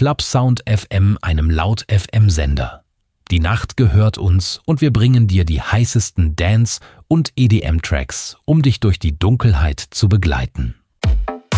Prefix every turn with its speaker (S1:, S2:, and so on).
S1: Club Sound FM, einem Laut-FM-Sender. Die Nacht gehört uns und wir bringen dir die heißesten Dance- und EDM-Tracks, um dich durch die Dunkelheit zu begleiten.